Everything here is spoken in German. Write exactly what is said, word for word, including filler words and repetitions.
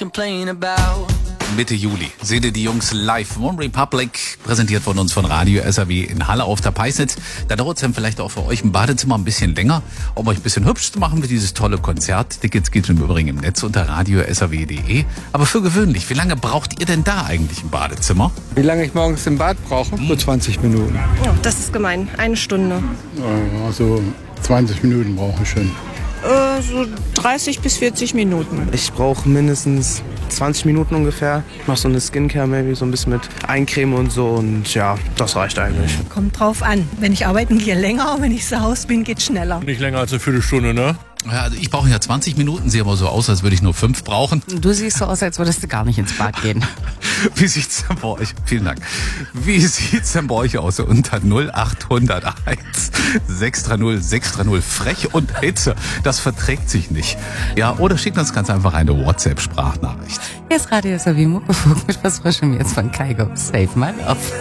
complain about. Mitte Juli seht ihr die Jungs live. One Republic, präsentiert von uns von Radio S R W in Halle auf der Peisnitz. Da dauert es dann vielleicht auch für euch im Badezimmer ein bisschen länger, um euch ein bisschen hübsch zu machen für dieses tolle Konzert. Tickets gibt es im Übrigen im Netz unter radio s r w punkt d e. Aber für gewöhnlich, wie lange braucht ihr denn da eigentlich im Badezimmer? Wie lange ich morgens im Bad brauche? Nur zwanzig Minuten. Ja, das ist gemein. Eine Stunde. Also zwanzig Minuten brauche ich schon. Äh, so dreißig bis vierzig Minuten. Ich brauche mindestens zwanzig Minuten ungefähr. Ich mache so eine Skincare, maybe so ein bisschen mit Eincreme und so. Und ja, das reicht eigentlich. Kommt drauf an. Wenn ich arbeiten gehe, länger. Wenn ich zu Hause bin, geht schneller. Nicht länger als eine Viertelstunde, ne? Ja, also ich brauche ja zwanzig Minuten, sehe aber so aus, als würde ich nur fünf brauchen. Du siehst so aus, als würdest du gar nicht ins Bad gehen. Wie sieht's denn bei euch? Vielen Dank. Wie sieht's denn bei euch aus? Unter null acht null eins sechs drei null sechs drei null. Frech und Hitze. Das verträgt sich nicht. Ja, oder schickt uns ganz einfach eine WhatsApp-Sprachnachricht. Hier ist Radio S R W Muckefuck mit was Frischem jetzt von Kaigo. Save my love.